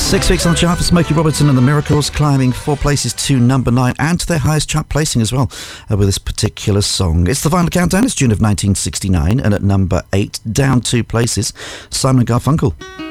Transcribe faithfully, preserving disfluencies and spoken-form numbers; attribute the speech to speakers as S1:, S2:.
S1: Six weeks on the chart for Smokey Robertson and the Miracles, climbing four places to number nine and to their highest chart placing as well uh, with this particular song. It's the final countdown. It's June of nineteen sixty-nine, and at number eight, down two places, Simon and Garfunkel.